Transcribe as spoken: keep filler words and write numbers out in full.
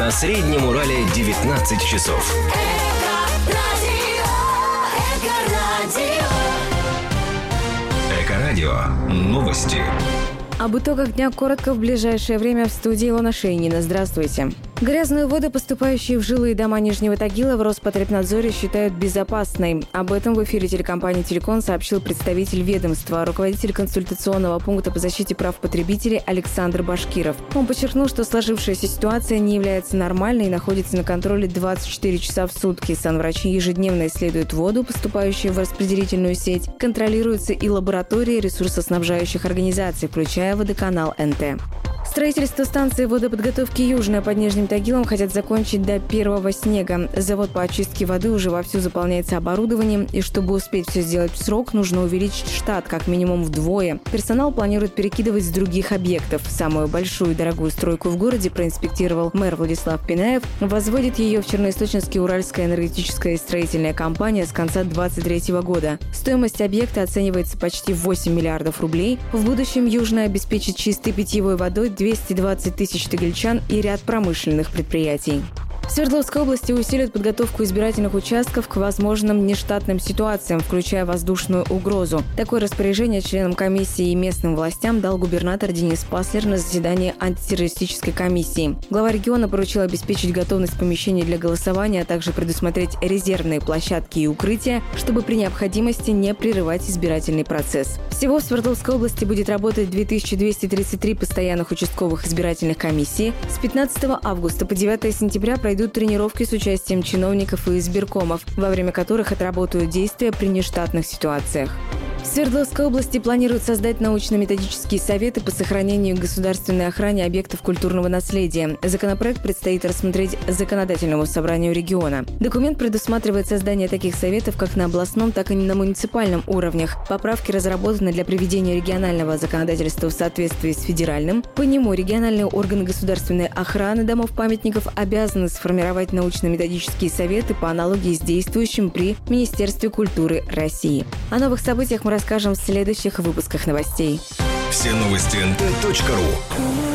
На Среднем Урале девятнадцать часов. Эко-радио. Новости. Об итогах дня коротко в ближайшее время в студии Илона Шейнина. Здравствуйте. Грязные воды, поступающие в жилые дома Нижнего Тагила, в Роспотребнадзоре считают безопасной. Об этом в эфире телекомпании «Телеком» сообщил представитель ведомства, руководитель консультационного пункта по защите прав потребителей Александр Башкиров. Он подчеркнул, что сложившаяся ситуация не является нормальной и находится на контроле двадцать четыре часа в сутки. Санврачи ежедневно исследуют воду, поступающую в распределительную сеть. Контролируются и лаборатории ресурсоснабжающих организаций, включая водоканал эн тэ. Строительство станции водоподготовки «Южная» под Нижним Тагилом хотят закончить до первого снега. Завод по очистке воды уже вовсю заполняется оборудованием, и чтобы успеть все сделать в срок, нужно увеличить штат как минимум вдвое. Персонал планируют перекидывать с других объектов. Самую большую и дорогую стройку в городе проинспектировал мэр Владислав Пинаев. Возводит ее в Черноисточинске Уральская энергетическая и строительная компания с конца двадцать третьего года. Стоимость объекта оценивается почти в восемь миллиардов рублей. В будущем «Южная» обеспечит чистой питьевой водой двести двадцать тысяч тагильчан и ряд промышленных предприятий. В Свердловской области усилят подготовку избирательных участков к возможным нештатным ситуациям, включая воздушную угрозу. Такое распоряжение членам комиссии и местным властям дал губернатор Денис Паслер на заседании антитеррористической комиссии. Глава региона поручил обеспечить готовность помещений для голосования, а также предусмотреть резервные площадки и укрытия, чтобы при необходимости не прерывать избирательный процесс. Всего в Свердловской области будет работать две тысячи двести тридцать три постоянных участковых избирательных комиссий. С пятнадцатого августа по девятое сентября пройдут тренировки с участием чиновников и избиркомов, во время которых отработают действия при нештатных ситуациях. В Свердловской области планируют создать научно-методические советы по сохранению и государственной охране объектов культурного наследия. Законопроект предстоит рассмотреть законодательному собранию региона. Документ предусматривает создание таких советов как на областном, так и на муниципальном уровнях. Поправки разработаны для приведения регионального законодательства в соответствии с федеральным. По нему региональные органы государственной охраны домов-памятников обязаны сформировать научно-методические советы по аналогии с действующим при Министерстве культуры России. О новых событиях мы расскажем в следующих выпусках новостей. Все новости эн тэ точка ру.